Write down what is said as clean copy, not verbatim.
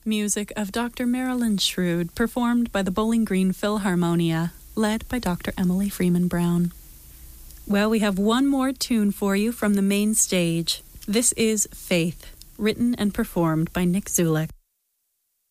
Music of Dr. Marilyn Shrewd, performed by the Bowling Green Philharmonia, led by Dr. Emily Freeman Brown. Well, we have one more tune for you from the main stage. This is Faith, written and performed by Nick Zulik.